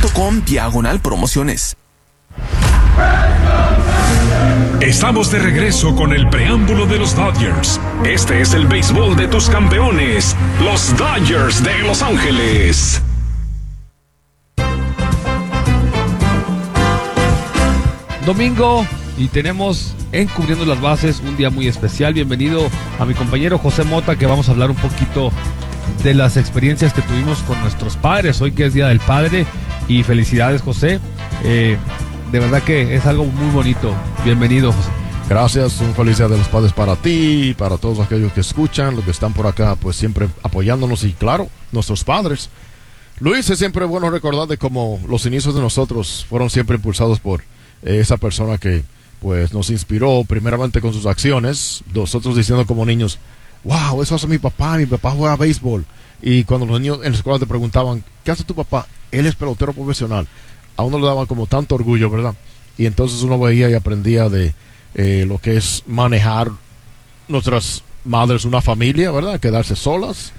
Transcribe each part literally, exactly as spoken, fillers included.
com diagonal promociones. Estamos de regreso con el preámbulo de los Dodgers. Este es el béisbol de tus campeones, los Dodgers de Los Ángeles. Domingo, y tenemos en Cubriendo las Bases un día muy especial. Bienvenido a mi compañero José Mota, que vamos a hablar un poquito de las experiencias que tuvimos con nuestros padres, hoy que es Día del Padre, y felicidades, José. Eh, de verdad que es algo muy bonito. Bienvenido, José. Gracias, un feliz Día de los Padres para ti, para todos aquellos que escuchan, los que están por acá, pues siempre apoyándonos, y claro, nuestros padres. Luis, es siempre bueno recordar de cómo los inicios de nosotros fueron siempre impulsados por eh, esa persona que pues nos inspiró primeramente con sus acciones, nosotros diciendo como niños, wow, eso hace mi papá, mi papá juega béisbol. Y cuando los niños en la escuela te preguntaban, ¿qué hace tu papá? Él es pelotero profesional. A uno le daban como tanto orgullo, ¿verdad? Y entonces uno veía y aprendía de eh, lo que es manejar nuestras madres, una familia, ¿verdad? Quedarse solas.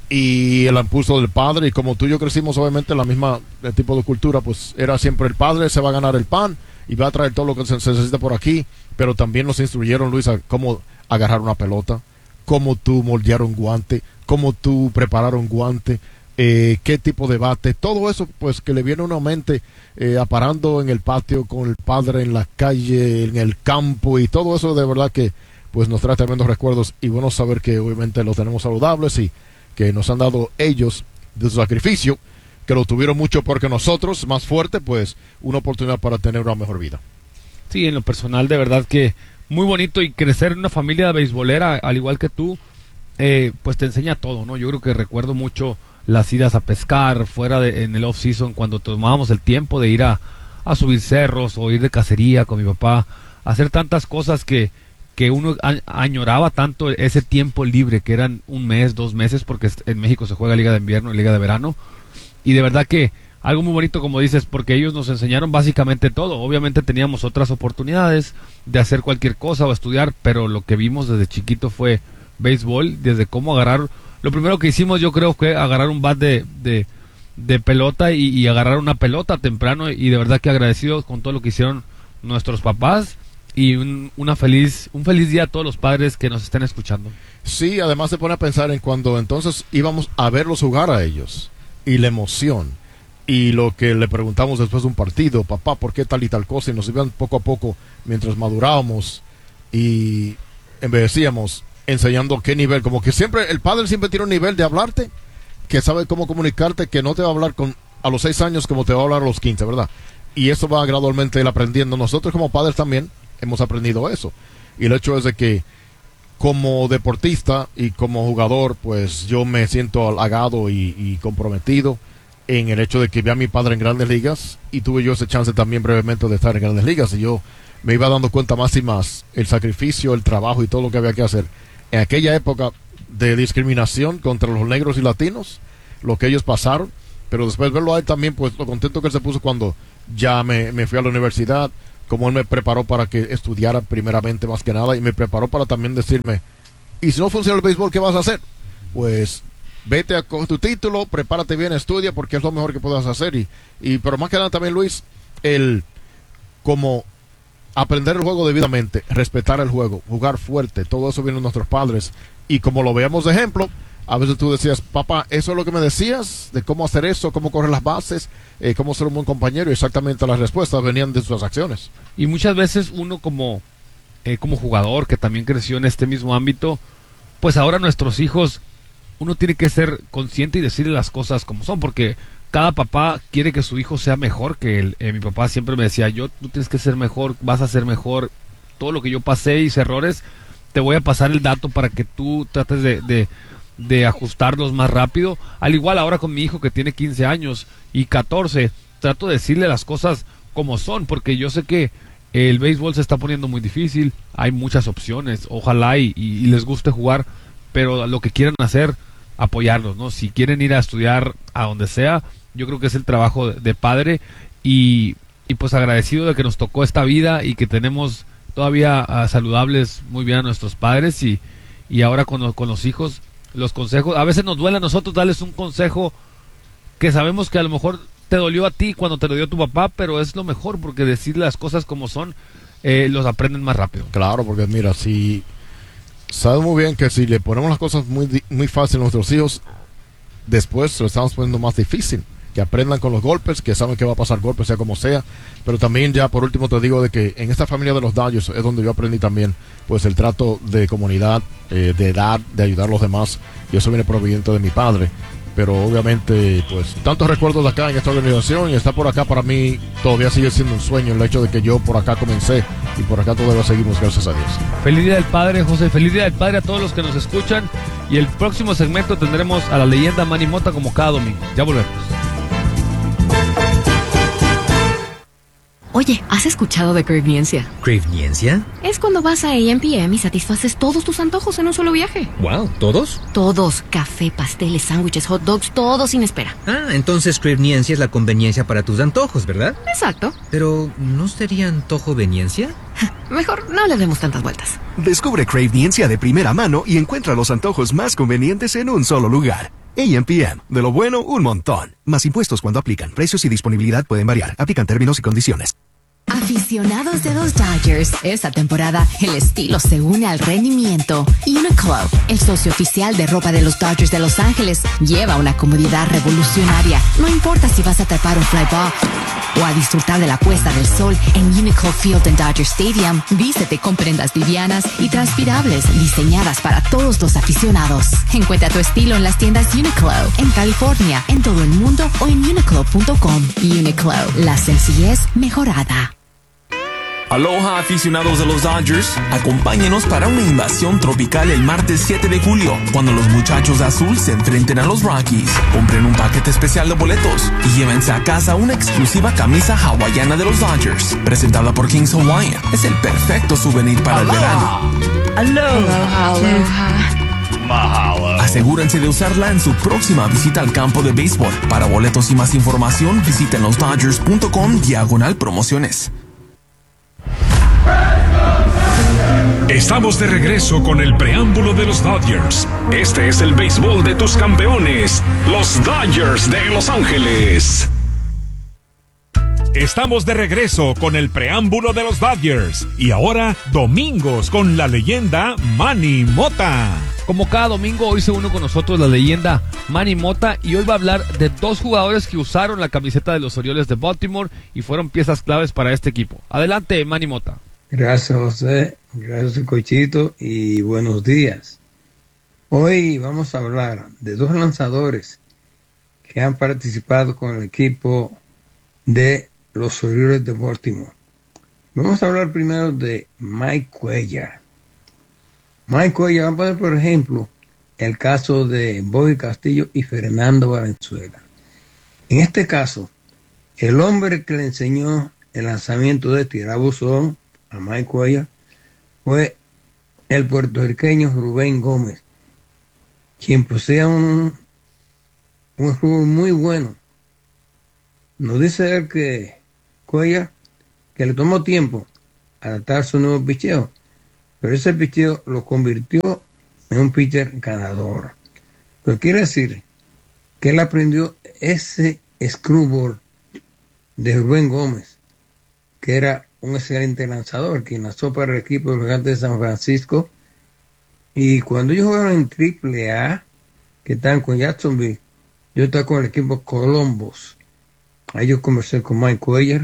Y el impulso del padre, y como tú y yo crecimos obviamente en la misma el tipo de cultura, pues era siempre el padre se va a ganar el pan y va a traer todo lo que se, se necesita por aquí. Pero también nos instruyeron, Luis, a cómo agarrar una pelota, cómo tú moldear un guante, cómo tú preparar un guante, eh, qué tipo de bate, todo eso pues que le viene a una mente eh, aparando en el patio con el padre, en la calle, en el campo, y todo eso de verdad que pues nos trae tremendos recuerdos, y bueno saber que obviamente los tenemos saludables y que nos han dado ellos de su sacrificio, que lo tuvieron mucho porque nosotros, más fuerte, pues una oportunidad para tener una mejor vida. Sí, en lo personal de verdad que muy bonito, y crecer en una familia beisbolera, al igual que tú, eh, pues te enseña todo, ¿no? Yo creo que recuerdo mucho las idas a pescar fuera de, en el off-season, cuando tomábamos el tiempo de ir a, a subir cerros o ir de cacería con mi papá, hacer tantas cosas que, que uno a, añoraba tanto ese tiempo libre, que eran un mes, dos meses, porque en México se juega Liga de Invierno y Liga de Verano, y de verdad que algo muy bonito, como dices, porque ellos nos enseñaron básicamente todo. Obviamente teníamos otras oportunidades de hacer cualquier cosa o estudiar, pero lo que vimos desde chiquito fue béisbol, desde cómo agarrar. Lo primero que hicimos, yo creo, fue agarrar un bat de, de, de pelota y, y agarrar una pelota temprano, y de verdad que agradecidos con todo lo que hicieron nuestros papás, y un, una feliz, un feliz día a todos los padres que nos estén escuchando. Sí, además se pone a pensar en cuando entonces íbamos a verlos jugar a ellos, y la emoción. Y lo que le preguntamos después de un partido, papá, ¿por qué tal y tal cosa? Y nos iban poco a poco, mientras madurábamos y envejecíamos, enseñando qué nivel. Como que siempre, el padre siempre tiene un nivel de hablarte, que sabe cómo comunicarte, que no te va a hablar con a los seis años como te va a hablar a los quince, ¿verdad? Y eso va gradualmente él aprendiendo. Nosotros como padres también hemos aprendido eso. Y el hecho es de que como deportista y como jugador, pues yo me siento halagado y, y comprometido en el hecho de que vi a mi padre en Grandes Ligas, y tuve yo ese chance también brevemente de estar en Grandes Ligas, y yo me iba dando cuenta más y más el sacrificio, el trabajo y todo lo que había que hacer en aquella época de discriminación contra los negros y latinos, lo que ellos pasaron. Pero después verlo a él también, pues lo contento que él se puso cuando ya me, me fui a la universidad, como él me preparó para que estudiara primeramente más que nada, y me preparó para también decirme, y si no funciona el béisbol, ¿qué vas a hacer? Pues vete a coger tu título, prepárate bien, estudia, porque es lo mejor que puedas hacer. Y, y pero más que nada también, Luis, el como aprender el juego debidamente, respetar el juego, jugar fuerte, todo eso viene de nuestros padres. Y como lo veamos de ejemplo, a veces tú decías, papá, eso es lo que me decías, de cómo hacer eso, cómo correr las bases, eh, cómo ser un buen compañero, y exactamente las respuestas venían de sus acciones. Y muchas veces uno como, eh, como jugador, que también creció en este mismo ámbito, pues ahora nuestros hijos, uno tiene que ser consciente y decirle las cosas como son, porque cada papá quiere que su hijo sea mejor que él. Eh, mi papá siempre me decía, yo, tú tienes que ser mejor, vas a ser mejor, todo lo que yo pasé, hice errores, te voy a pasar el dato para que tú trates de, de, de ajustarlos más rápido. Al igual ahora con mi hijo, que tiene quince años y catorce, trato de decirle las cosas como son, porque yo sé que el béisbol se está poniendo muy difícil, hay muchas opciones, ojalá y, y, y les guste jugar, pero lo que quieran hacer, apoyarlos, ¿no? Si quieren ir a estudiar a donde sea, yo creo que es el trabajo de, de padre, y, y pues agradecido de que nos tocó esta vida y que tenemos todavía uh, saludables muy bien a nuestros padres, y, y ahora con, lo, con los hijos, los consejos, a veces nos duele a nosotros darles un consejo que sabemos que a lo mejor te dolió a ti cuando te lo dio tu papá, pero es lo mejor porque decir las cosas como son, eh, los aprenden más rápido. Claro, porque mira, si sabes muy bien que si le ponemos las cosas muy, muy fáciles a nuestros hijos, después lo estamos poniendo más difícil. Que aprendan con los golpes, que saben que va a pasar golpes, sea como sea. Pero también ya por último te digo de que en esta familia de los Dodgers es donde yo aprendí también pues el trato de comunidad, eh, de dar, de ayudar a los demás. Y eso viene proveniente de mi padre. Pero obviamente pues tantos recuerdos de acá en esta organización, y estar por acá para mí todavía sigue siendo un sueño, el hecho de que yo por acá comencé y por acá todavía seguimos, gracias a Dios. Feliz Día del Padre, José. Feliz Día del Padre a todos los que nos escuchan. Y el próximo segmento tendremos a la leyenda Manny Mota como cada domingo. Ya volvemos. Oye, ¿has escuchado de Cravniencia? ¿Cravniencia? Es cuando vas a A M P M y satisfaces todos tus antojos en un solo viaje. Wow, ¿todos? Todos. Café, pasteles, sándwiches, hot dogs, todo sin espera. Ah, entonces Cravniencia es la conveniencia para tus antojos, ¿verdad? Exacto. Pero, ¿no sería antojoveniencia? Mejor no le demos tantas vueltas. Descubre Cravniencia de primera mano y encuentra los antojos más convenientes en un solo lugar. A M P M. De lo bueno, un montón. Más impuestos cuando aplican. Precios y disponibilidad pueden variar. Aplican términos y condiciones. Aficionados de los Dodgers, esta temporada el estilo se une al rendimiento. Uniqlo, el socio oficial de ropa de los Dodgers de Los Ángeles, lleva una comodidad revolucionaria. No importa si vas a trepar un fly ball o a disfrutar de la puesta del sol en Uniqlo Field en Dodger Stadium, vístete con prendas livianas y transpirables diseñadas para todos los aficionados. Encuentra tu estilo en las tiendas Uniqlo, en California, en todo el mundo o en uniqlo punto com. Uniqlo, la sencillez mejorada. Aloha, aficionados de los Dodgers. Acompáñenos para una invasión tropical el martes siete de julio, cuando los muchachos de azul se enfrenten a los Rockies. Compren un paquete especial de boletos y llévense a casa una exclusiva camisa hawaiana de los Dodgers, presentada por Kings Hawaiian. Es el perfecto souvenir para Aloha. el verano. Aloha, aloha. Mahalo. Asegúrense de usarla en su próxima visita al campo de béisbol. Para boletos y más información, visiten los dodgers punto com diagonal promociones. Estamos de regreso con el preámbulo de los Dodgers. Este es el béisbol de tus campeones, los Dodgers de Los Ángeles. Estamos de regreso con el preámbulo de los Dodgers. Y ahora, domingos con la leyenda Manny Mota. Como cada domingo, hoy se une con nosotros la leyenda Manny Mota y hoy va a hablar de dos jugadores que usaron la camiseta de los Orioles de Baltimore y fueron piezas claves para este equipo. Adelante, Manny Mota. Gracias, José. Gracias, Cochito, y buenos días. Hoy vamos a hablar de dos lanzadores que han participado con el equipo de los Orioles de Baltimore. Vamos a hablar primero de Mike Cuellar. Mike Cuellar, vamos a poner por ejemplo el caso de Bobby Castillo y Fernando Valenzuela. En este caso, el hombre que le enseñó el lanzamiento de tirabuzón a Mike Cuellar fue el puertorriqueño Rubén Gómez, quien posee un, un juego muy bueno. Nos dice él que Cuellar, que le tomó tiempo adaptar su nuevo picheo, pero ese picheo lo convirtió en un pitcher ganador. Pero quiere decir que él aprendió ese screwball de Rubén Gómez, que era un excelente lanzador, quien lanzó para el equipo de los Gigantes de San Francisco. Y cuando ellos jugaron en triple A, que estaban con Jacksonville, yo estaba con el equipo Columbus. Ahí yo conversé con Mike Cuellar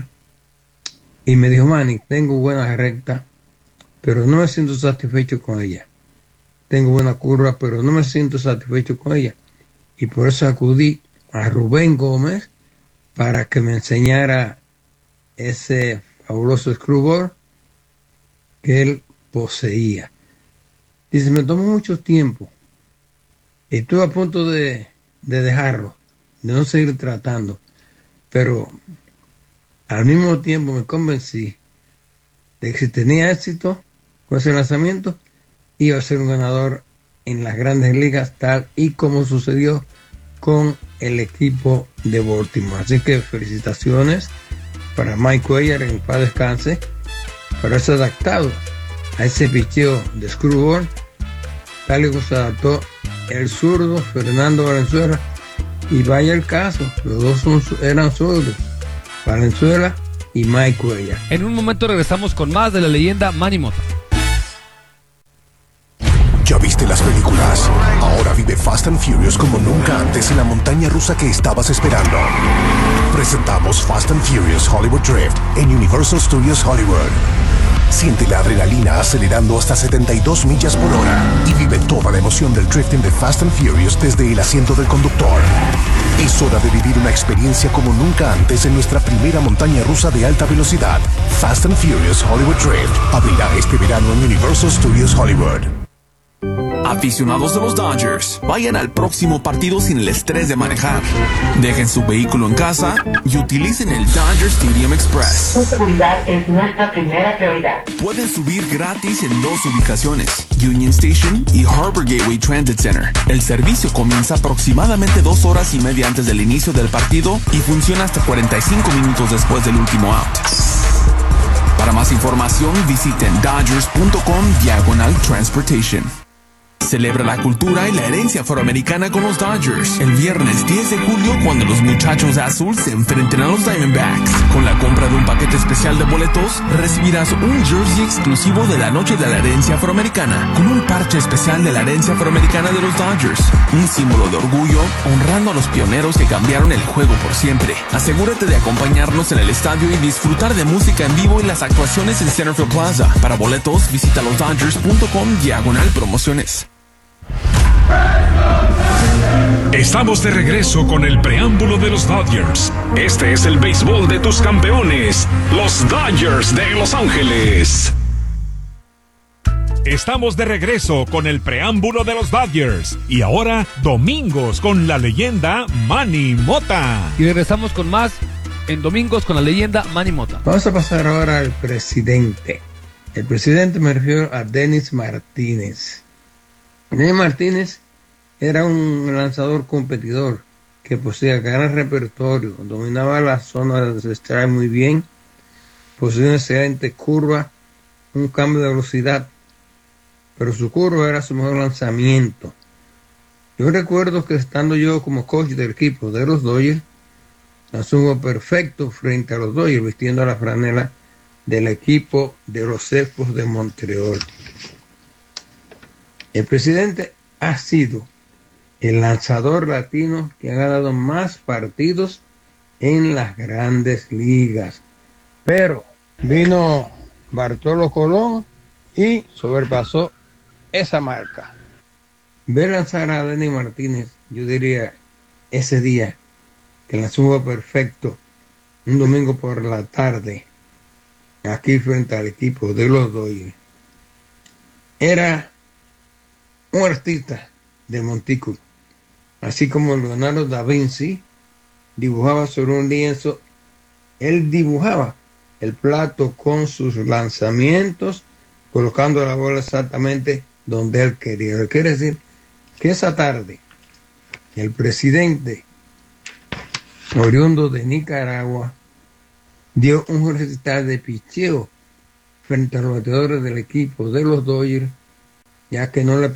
y me dijo: Manny, tengo buena recta, pero no me siento satisfecho con ella. Tengo buena curva, pero no me siento satisfecho con ella. Y por eso acudí a Rubén Gómez para que me enseñara ese fabuloso screwball que él poseía. Dice, me tomó mucho tiempo. Y estuve a punto de, de dejarlo, de no seguir tratando. Pero al mismo tiempo me convencí de que si tenía éxito con ese lanzamiento, iba a ser un ganador en las grandes ligas, tal y como sucedió con el equipo de Baltimore. Así que felicitaciones para Mike Cuellar, en paz descanse, por haberse adaptado a ese picheo de screwball, tal y como se adaptó el zurdo Fernando Valenzuela Y vaya el caso, los dos son, eran suegros, Valenzuela y Mike Cuellar. En un momento regresamos con más de la leyenda Manny Mota. ¿Ya viste las películas? Ahora vive Fast and Furious como nunca antes en la montaña rusa que estabas esperando. Presentamos Fast and Furious Hollywood Drift en Universal Studios Hollywood. Siente la adrenalina acelerando hasta setenta y dos millas por hora y vive toda la emoción del drifting de Fast and Furious desde el asiento del conductor. Es hora de vivir una experiencia como nunca antes en nuestra primera montaña rusa de alta velocidad. Fast and Furious Hollywood Drift abrirá este verano en Universal Studios Hollywood. Aficionados de los Dodgers, vayan al próximo partido sin el estrés de manejar. Dejen su vehículo en casa y utilicen el Dodger Stadium Express. Su seguridad es nuestra primera prioridad. Pueden subir gratis en dos ubicaciones, Union Station y Harbor Gateway Transit Center. El servicio comienza aproximadamente dos horas y media antes del inicio del partido y funciona hasta cuarenta y cinco minutos después del último out. Para más información, visiten dodgers.com diagonal transportation. Celebra la cultura y la herencia afroamericana con los Dodgers. El viernes diez de julio, cuando los muchachos de azul se enfrenten a los Diamondbacks. Con la compra de un paquete especial de boletos, recibirás un jersey exclusivo de la noche de la herencia afroamericana, con un parche especial de la herencia afroamericana de los Dodgers. Un símbolo de orgullo, honrando a los pioneros que cambiaron el juego por siempre. Asegúrate de acompañarnos en el estadio y disfrutar de música en vivo y las actuaciones en Centerfield Plaza. Para boletos, visita los dodgers punto com diagonal promociones. Estamos de regreso con el preámbulo de los Dodgers. Este es el béisbol de tus campeones, los Dodgers de Los Ángeles. Estamos de regreso con el preámbulo de los Dodgers. Y ahora, domingos con la leyenda Manny Mota. Y regresamos con más en Domingos con la leyenda Manny Mota. Vamos a pasar ahora al presidente. El presidente me refiero a Dennis Martínez. Dennis Martínez era un lanzador competidor que poseía gran repertorio, dominaba la zona de strike muy bien, poseía una excelente curva, un cambio de velocidad, pero su curva era su mejor lanzamiento. Yo recuerdo que estando yo como coach del equipo de los Dodgers, lanzó un juego perfecto frente a los Dodgers, vistiendo la franela del equipo de los Expos de Montreal. El presidente ha sido el lanzador latino que ha ganado más partidos en las grandes ligas. Pero vino Bartolo Colón y sobrepasó esa marca. Ver lanzar a Dennis Martínez, yo diría, ese día que lanzó un juego perfecto, un domingo por la tarde, aquí frente al equipo de los Dodgers, era un artista de montículo, así como Leonardo da Vinci dibujaba sobre un lienzo. Él dibujaba el plato con sus lanzamientos, colocando la bola exactamente donde él quería. Quiere decir que esa tarde el presidente, oriundo de Nicaragua, dio un recital de picheo frente a los bateadores del equipo de los Dodgers, ya que no le